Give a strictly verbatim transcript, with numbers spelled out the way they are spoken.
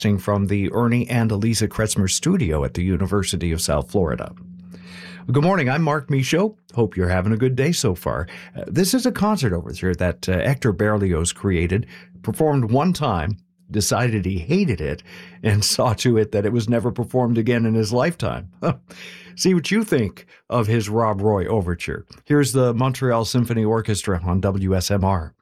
From the Ernie and Elisa Kretzmer studio at the University of South Florida. Good morning, I'm Mark Michaud. Hope you're having a good day so far. Uh, this is a concert overture that uh, Hector Berlioz created, performed one time, decided he hated it, and saw to it that it was never performed again in his lifetime. See what you think of his Rob Roy overture. Here's the Montreal Symphony Orchestra on W S M R.